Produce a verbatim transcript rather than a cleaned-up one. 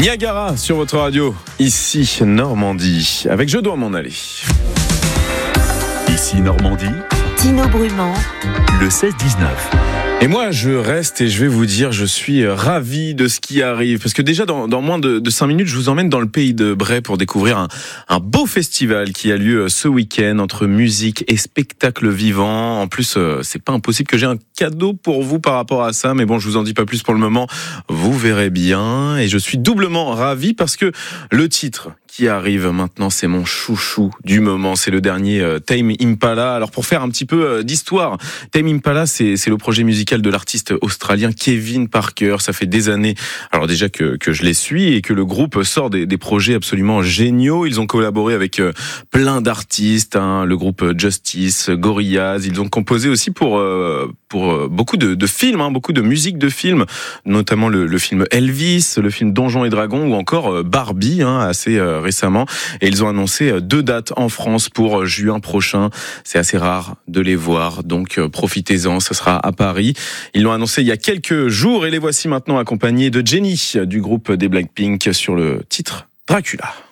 Niagara sur votre radio, ici Normandie, avec Je dois m'en aller. Ici Normandie, Tino Brumand, le seize dix-neuf. Et moi, je reste et je vais vous dire, je suis ravi de ce qui arrive. Parce que déjà, dans, dans moins de, de cinq minutes, je vous emmène dans le pays de Bray pour découvrir un, un beau festival qui a lieu ce week-end entre musique et spectacle vivant. En plus, c'est pas impossible que j'ai un cadeau pour vous par rapport à ça. Mais bon, je vous en dis pas plus pour le moment. Vous verrez bien. Et je suis doublement ravi parce que le titre qui arrive maintenant, c'est mon chouchou du moment. C'est le dernier euh, Tame Impala. Alors pour faire un petit peu euh, d'histoire, Tame Impala, c'est, c'est le projet musical de l'artiste australien Kevin Parker. Ça fait des années, alors déjà que, que je les suis et que le groupe sort des, des projets absolument géniaux. Ils ont collaboré avec euh, plein d'artistes, hein, le groupe Justice, Gorillaz. Ils ont composé aussi pour euh, pour euh, beaucoup de, de films, hein, beaucoup de musique de films, notamment le, le film Elvis, le film Donjons et Dragons ou encore euh, Barbie, hein, assez euh, récemment. Et ils ont annoncé deux dates en France pour juin prochain. C'est assez rare de les voir, donc profitez-en, ce sera à Paris. Ils l'ont annoncé il y a quelques jours et les voici maintenant accompagnés de Jennie du groupe des Blackpink sur le titre Dracula.